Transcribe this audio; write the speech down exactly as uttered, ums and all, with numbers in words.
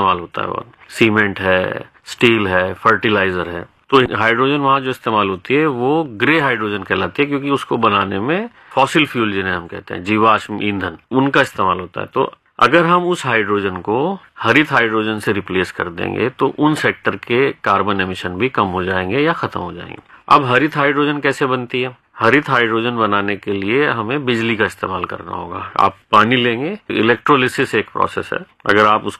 इस्तेमाल होता है, वो सीमेंट है, स्टील है, फर्टिलाइजर है। तो हाइड्रोजन वहाँ जो इस्तेमाल होती है वो ग्रे हाइड्रोजन कहलाती है, क्योंकि उसको बनाने में फॉसिल फ्यूल जिन्हें हम कहते हैं, जीवाश्म ईंधन, उनका इस्तेमाल होता है। तो अगर हम उस हाइड्रोजन को हरित हाइड्रोजन से रिप्लेस कर देंगे तो उन सेक्टर के कार्बन एमिशन भी कम हो जाएंगे या खत्म हो जाएंगे। अब हरित हाइड्रोजन कैसे बनती है? हरित हाइड्रोजन बनाने के लिए हमें बिजली का इस्तेमाल करना होगा। आप पानी लेंगे, इलेक्ट्रोलिसिस एक प्रोसेस है, अगर आप उसको